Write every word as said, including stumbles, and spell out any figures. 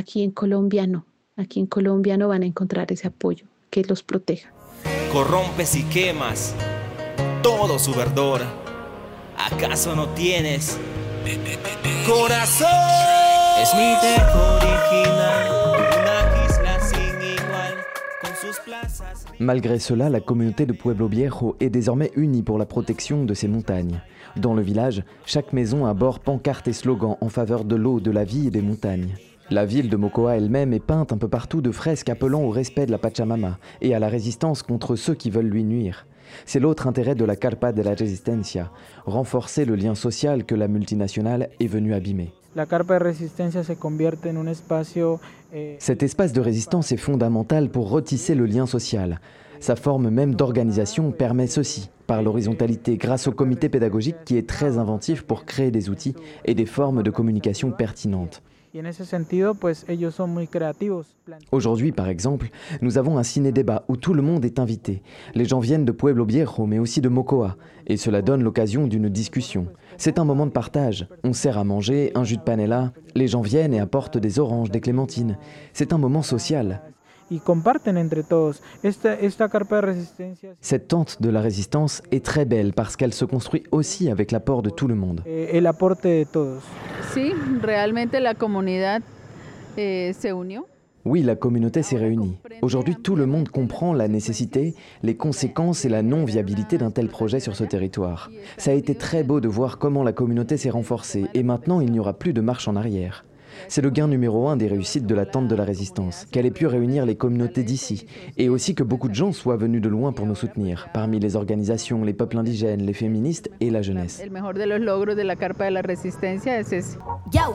aquí en Colombia no. Aquí en Colombia no van a encontrar ese apoyo que los proteja. Corrompes y quemas todo su verdor. ¿Acaso no tienes corazón? Es mi tejo original, una isla sin igual, con sus plazas. Malgré cela, la communauté de Pueblo Viejo est désormais unie pour la protection de ces montagnes. Dans le village, chaque maison arbore pancartes et slogans en faveur de l'eau, de la vie et des montagnes. La ville de Mocoa elle-même est peinte un peu partout de fresques appelant au respect de la Pachamama et à la résistance contre ceux qui veulent lui nuire. C'est l'autre intérêt de la Carpa de la Resistencia, renforcer le lien social que la multinationale est venue abîmer. La Carpa de Resistencia se convierte en un espacio, eh... Cet espace de résistance est fondamental pour retisser le lien social. Sa forme même d'organisation permet ceci, par l'horizontalité, grâce au comité pédagogique qui est très inventif pour créer des outils et des formes de communication pertinentes. Aujourd'hui, par exemple, nous avons un ciné-débat où tout le monde est invité. Les gens viennent de Pueblo Viejo, mais aussi de Mocoa, et cela donne l'occasion d'une discussion. C'est un moment de partage. On sert à manger, un jus de panela, les gens viennent et apportent des oranges, des clémentines. C'est un moment social. Cette tente de la résistance est très belle parce qu'elle se construit aussi avec l'apport de tout le monde. Oui, la communauté s'est réunie. Aujourd'hui, tout le monde comprend la nécessité, les conséquences et la non-viabilité d'un tel projet sur ce territoire. Ça a été très beau de voir comment la communauté s'est renforcée et maintenant il n'y aura plus de marche en arrière. C'est le gain numéro un des réussites de la tente de la résistance, qu'elle ait pu réunir les communautés d'ici, et aussi que beaucoup de gens soient venus de loin pour nous soutenir, parmi les organisations, les peuples indigènes, les féministes et la jeunesse.